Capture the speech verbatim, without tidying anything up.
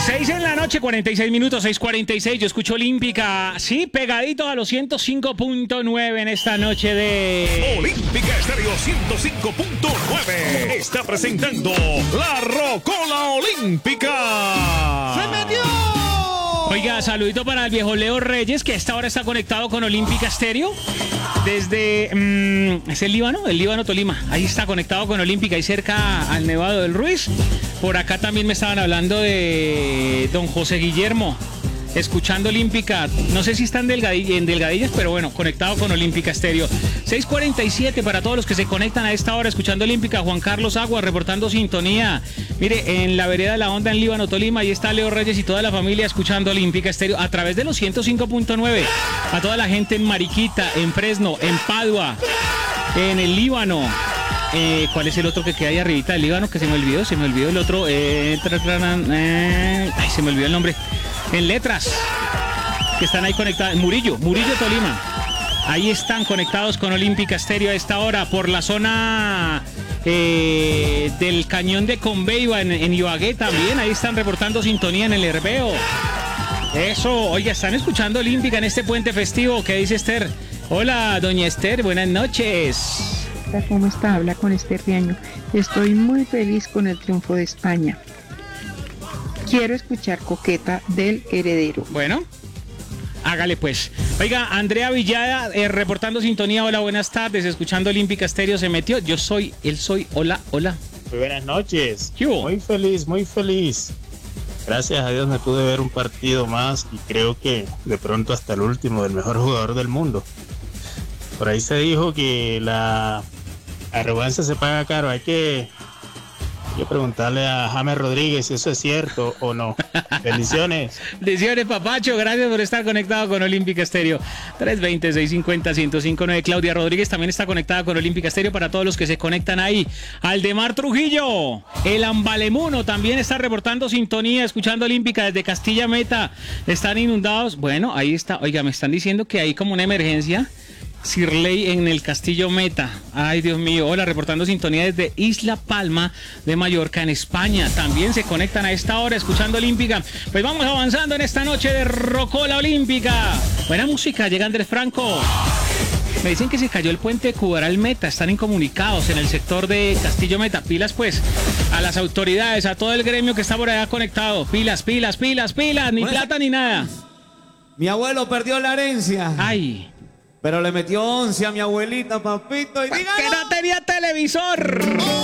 seis en la noche, cuarenta y seis minutos, seis cuarenta y seis. Yo escucho Olímpica, sí, pegadito a los ciento cinco punto nueve en esta noche de... Olímpica Estéreo ciento cinco punto nueve está presentando la Rocola Olímpica. ¡Se metió! Oiga, saludito para el viejo Leo Reyes, que a esta hora está conectado con Olímpica Estéreo. Desde... Mmm, ¿es el Líbano? El Líbano Tolima. Ahí está conectado con Olímpica, ahí cerca al Nevado del Ruiz. Por acá también me estaban hablando de don José Guillermo, escuchando Olímpica. No sé si están en Delgadillas, pero bueno, conectado con Olímpica Estéreo. seis cuarenta y siete para todos los que se conectan a esta hora escuchando Olímpica. Juan Carlos Aguas reportando sintonía. Mire, en la vereda de la Honda en Líbano, Tolima, ahí está Leo Reyes y toda la familia escuchando Olímpica Estéreo a través de los ciento cinco punto nueve. A toda la gente en Mariquita, en Fresno, en Padua, en el Líbano. Eh, ¿Cuál es el otro que queda ahí arribita del Líbano? Que se me olvidó, se me olvidó el otro. Eh, tra, tra, eh, ay, se me olvidó el nombre. En Letras, que están ahí conectados. Murillo, Murillo, Tolima. Ahí están conectados con Olímpica Estéreo a esta hora por la zona eh, del Cañón de Conveiva en, en Ibagué también. Ahí están reportando sintonía en el Herbeo. Eso, oiga, están escuchando Olímpica en este puente festivo. ¿Qué dice Esther? Hola, doña Esther, buenas noches. ¿Cómo está? Habla con Esther Riaño. Estoy muy feliz con el triunfo de España. Quiero escuchar Coqueta del Heredero. Bueno, hágale pues. Oiga, Andrea Villada eh, reportando sintonía. Hola, buenas tardes. Escuchando Olímpica Estéreo se metió. Yo soy, él soy. Hola, hola. Muy buenas noches. ¿Qué hubo? Muy feliz, muy feliz. Gracias a Dios me pude ver un partido más y creo que de pronto hasta el último del mejor jugador del mundo. Por ahí se dijo que la arrogancia se paga caro. Hay que, hay que preguntarle a James Rodríguez si eso es cierto o no. Bendiciones. Bendiciones, papacho. Gracias por estar conectado con Olímpica Estéreo. tres veinte, seiscientos cincuenta, ciento cinco punto nueve. Claudia Rodríguez también está conectada con Olímpica Estéreo para todos los que se conectan ahí. Aldemar Trujillo, el Ambalemuno también está reportando sintonía, escuchando Olímpica desde Castilla Meta. Están inundados. Bueno, ahí está. Oiga, me están diciendo que hay como una emergencia. Sirley en el Castillo Meta. Ay, Dios mío. Hola, reportando sintonía desde Isla Palma de Mallorca, en España. También se conectan a esta hora escuchando Olímpica. Pues vamos avanzando en esta noche de Rocola Olímpica. Buena música, llega Andrés Franco. Me dicen que se cayó el puente de Cubaral Meta. Están incomunicados en el sector de Castillo Meta. Pilas, pues, a las autoridades, a todo el gremio que está por allá conectado. Pilas, pilas, pilas, pilas. Ni plata ni nada. Mi abuelo perdió la herencia. Ay. Pero le metió once a mi abuelita, papito. Y dígalo. ¡Que no tenía televisor! ¡Oh!